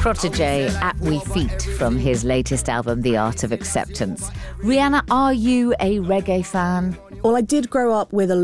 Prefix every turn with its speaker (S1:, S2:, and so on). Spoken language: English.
S1: Protégé at We Feet from his latest album, The Art of Acceptance. Rhianna, are you a reggae fan?
S2: Well, I did grow up with a